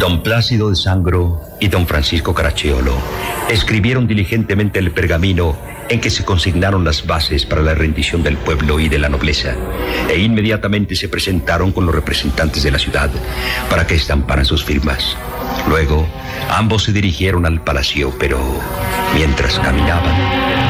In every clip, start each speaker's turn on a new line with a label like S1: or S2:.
S1: Don Plácido de Sangro y don Francisco Caracciolo escribieron diligentemente el pergamino en que se consignaron las bases para la rendición del pueblo y de la nobleza, e inmediatamente se presentaron con los representantes de la ciudad para que estamparan sus firmas. Luego, ambos se dirigieron al palacio, pero mientras caminaban...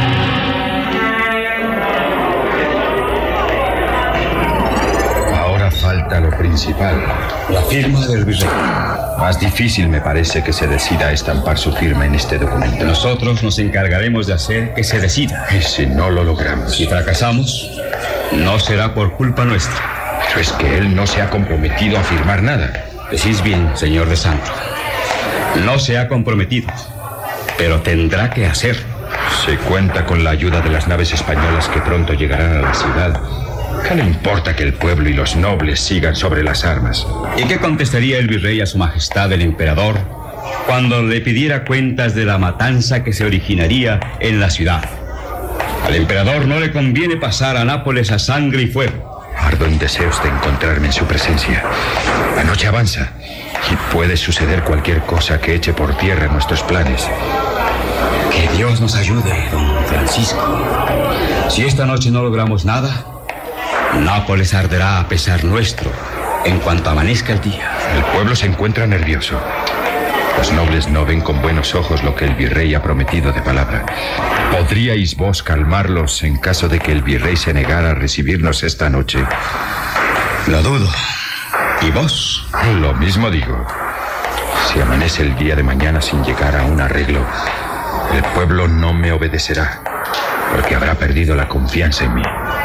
S2: Falta lo principal,
S3: la firma del virrey.
S2: Más difícil me parece que se decida a estampar su firma en este documento.
S3: Nosotros nos encargaremos de hacer que se decida.
S2: ¿Y si no lo logramos?
S3: Si fracasamos, no será por culpa nuestra.
S2: Pero es que él no se ha comprometido a firmar nada.
S3: Decís bien, señor de Sangro. No se ha comprometido, pero tendrá que hacerlo.
S2: Se cuenta con la ayuda de las naves españolas que pronto llegarán a la ciudad. ¿Qué le importa que el pueblo y los nobles sigan sobre las armas?
S3: ¿Y qué contestaría el virrey a su majestad el emperador cuando le pidiera cuentas de la matanza que se originaría en la ciudad? Al emperador no le conviene pasar a Nápoles a sangre y fuego.
S2: Ardo en deseos de encontrarme en su presencia. La noche avanza y puede suceder cualquier cosa que eche por tierra nuestros planes.
S3: Que Dios nos ayude, don Francisco. Si esta noche no logramos nada, Nápoles arderá a pesar nuestro en cuanto amanezca el día.
S2: El pueblo se encuentra nervioso. Los nobles no ven con buenos ojos lo que el virrey ha prometido de palabra. ¿Podríais vos calmarlos en caso de que el virrey se negara a recibirnos esta noche?
S3: Lo dudo. ¿Y vos?
S2: Lo mismo digo. Si amanece el día de mañana sin llegar a un arreglo, el pueblo no me obedecerá, porque habrá perdido la confianza en mí.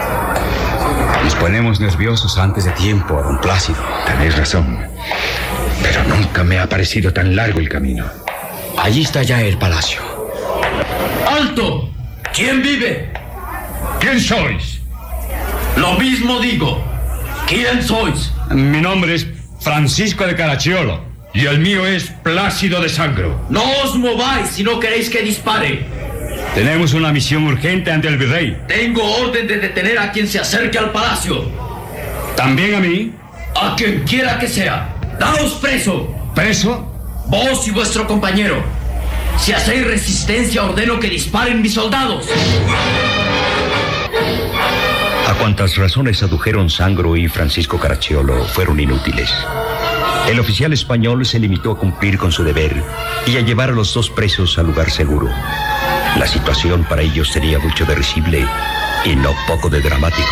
S3: Nos ponemos nerviosos antes de tiempo, don Plácido.
S2: Tenéis razón, pero nunca me ha parecido tan largo el camino.
S3: Allí está ya el palacio.
S4: ¡Alto! ¿Quién vive?
S2: ¿Quién sois?
S4: Lo mismo digo. ¿Quién sois?
S3: Mi nombre es Francisco de Caracciolo.
S2: Y el mío es Plácido de Sangro.
S4: No os mováis si no queréis que dispare.
S3: Tenemos una misión urgente ante el virrey.
S4: Tengo orden de detener a quien se acerque al palacio.
S3: ¿También a mí?
S4: A quien quiera que sea. ¡Daos preso!
S3: ¿Preso?
S4: Vos y vuestro compañero. Si hacéis resistencia, ordeno que disparen mis soldados.
S1: A cuantas razones adujeron Sangro y Francisco Caracciolo fueron inútiles. El oficial español se limitó a cumplir con su deber y a llevar a los dos presos al lugar seguro. La situación para ellos sería mucho de risible y no poco de dramático.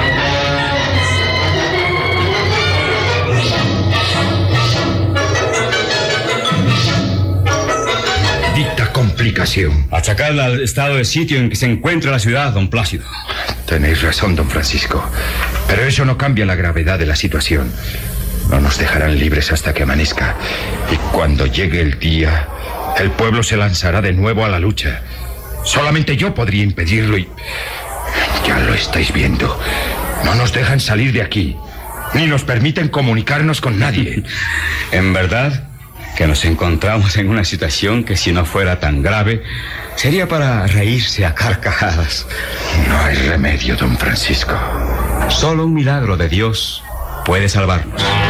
S2: Dicta complicación.
S3: Achacarla al estado de sitio en que se encuentra la ciudad, don Plácido.
S2: Tenéis razón, don Francisco, pero eso no cambia la gravedad de la situación. No nos dejarán libres hasta que amanezca, y cuando llegue el día, el pueblo se lanzará de nuevo a la lucha. Solamente yo podría impedirlo y... Ya lo estáis viendo. No nos dejan salir de aquí, ni nos permiten comunicarnos con nadie.
S3: En verdad que nos encontramos en una situación que, si no fuera tan grave, sería para reírse a carcajadas.
S2: No hay remedio, don Francisco.
S3: Solo un milagro de Dios puede salvarnos.